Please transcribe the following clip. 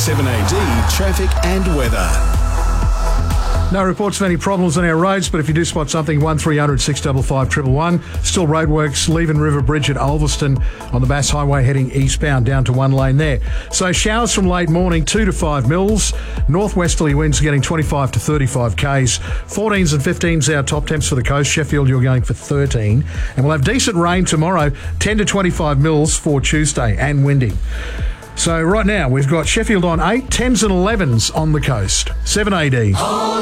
7AD traffic and weather. No reports of any problems on our roads, but if you do spot something, 1300 655 111. Still roadworks, Leven River Bridge at Ulverston on the Bass Highway heading eastbound down to one lane there. So showers from late morning, 2 to 5 mils. Northwesterly winds getting 25 to 35 Ks. 14s and 15s our top temps for the coast. Sheffield, you're going for 13. And we'll have decent rain tomorrow, 10 to 25 mils for Tuesday, and windy. So right now, we've got Sheffield on 8, 10s and 11s on the coast. 7AD.